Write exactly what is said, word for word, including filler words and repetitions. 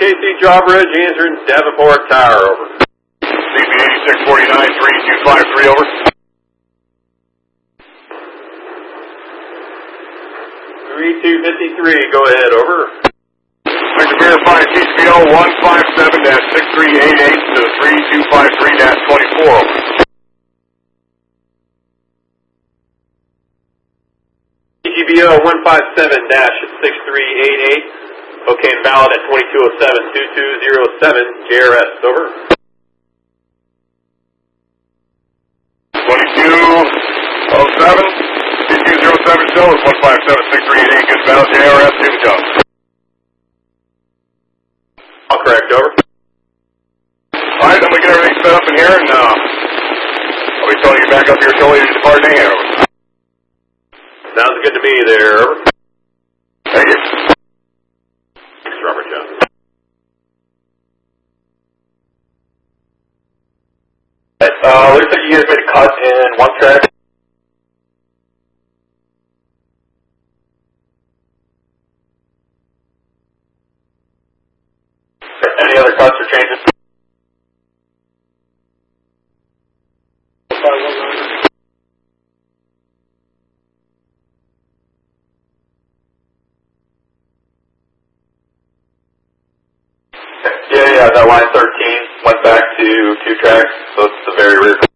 K C Jawbridge, answering Davenport Tower, over. C P eighty-six forty-nine, three two five three, over. three two fifty-three, go ahead, over. Victor verify T C B O one five seven dash six three eight eight to three two five three dash twenty-four, over. T C B O one five seven dash six three eight eight, cocaine valid at twenty-two oh seven, twenty-two oh seven, J R S, over. twenty-two oh seven, twenty-two oh seven still is one five seven six three eight eight, good valid, J R S, in jump. All correct, over. Alright, I'm going to get everything set up in here, and uh, I'll be telling you back up here shortly to depart in here, over. Sounds good to me there, over. Thank you. Thanks, Robert John. Uh, looks like you guys made a cut in one track. Any other cuts or changes? Yeah, yeah, that line thirteen went back to two tracks, so it's the very rear.